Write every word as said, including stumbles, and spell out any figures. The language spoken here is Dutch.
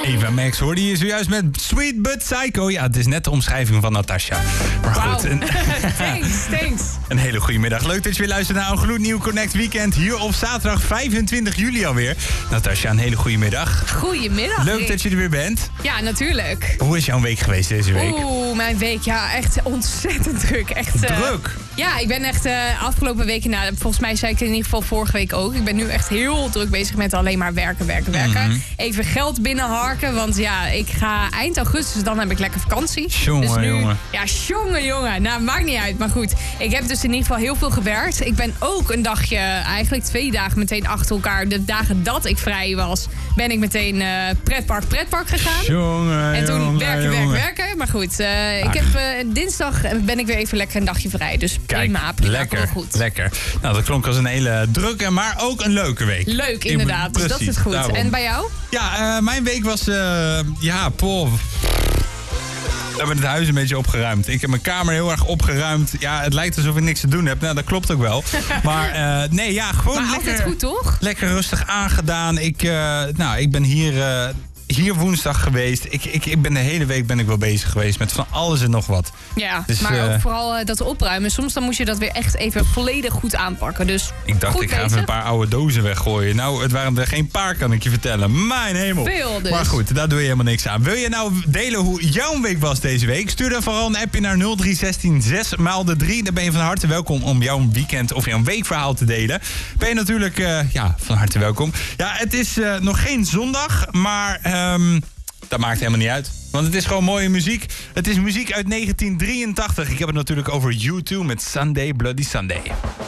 Eva Max hoorde je zojuist met Sweet But Psycho. Ja, het is net de omschrijving van Natasha. Maar Wow. goed. Een, thanks, thanks. een hele goede middag. Leuk dat je weer luistert naar een gloednieuw Connect Weekend. Hier op zaterdag vijfentwintig juli alweer. Natasha, een hele goede middag. Goedemiddag. Leuk Rick. dat je er weer bent. Ja, natuurlijk. Hoe is jouw week geweest deze week? Oeh, mijn week, ja, echt ontzettend druk. Echt, eh, Druk? Ja, ik ben echt uh, afgelopen weken, nou, volgens mij zei ik het in ieder geval vorige week ook. Ik ben nu echt heel druk bezig met alleen maar werken, werken, werken. Mm-hmm. Even geld binnenharken, want ja, ik ga eind augustus, dan heb ik lekker vakantie. Jongen, dus nu, jongen. Ja, jongen, jongen. Nou, maakt niet uit. Maar goed, ik heb dus in ieder geval heel veel gewerkt. Ik ben ook een dagje, eigenlijk twee dagen meteen achter elkaar. De dagen dat ik vrij was, ben ik meteen uh, pretpark, pretpark gegaan. Jongen, En toen jongen, werken, werken, jongen. werken. Maar goed, uh, ik heb, uh, dinsdag ben ik weer even lekker een dagje vrij. Dus Kijk, prima, prima, lekker, wel goed. lekker. Nou, dat klonk als een hele drukke, maar ook een leuke week. Leuk, inderdaad. Dus dat is Precies, goed. daarom. En bij jou? Ja, uh, mijn week was, uh, ja, poh. We hebben het huis een beetje opgeruimd. Ik heb mijn kamer heel erg opgeruimd. Ja, het lijkt alsof ik niks te doen heb. Nou, dat klopt ook wel. Maar uh, nee, ja, gewoon Maar lekker, altijd goed, toch? lekker rustig aangedaan. Ik, uh, nou, ik ben hier... Uh, Hier woensdag geweest. Ik, ik, ik ben de hele week ben ik wel bezig geweest met van alles en nog wat. Ja, Dus, maar uh, ook vooral uh, dat opruimen. Soms dan moet je dat weer echt even volledig goed aanpakken. Dus Ik dacht, goed ik ga even bezig. een paar oude dozen weggooien. Nou, het waren er geen paar, kan ik je vertellen. Mijn hemel. Veel dus. Maar goed, daar doe je helemaal niks aan. Wil je nou delen hoe jouw week was deze week? Stuur dan vooral een appje naar nul drie een zes zes maal de drie. Dan ben je van harte welkom om jouw weekend of jouw weekverhaal te delen. Ben je natuurlijk uh, ja, van harte welkom. Ja, het is uh, nog geen zondag, maar... Um, dat maakt helemaal niet uit. Want het is gewoon mooie muziek. Het is muziek uit negentien drieëntachtig. Ik heb het natuurlijk over U twee met Sunday Bloody Sunday.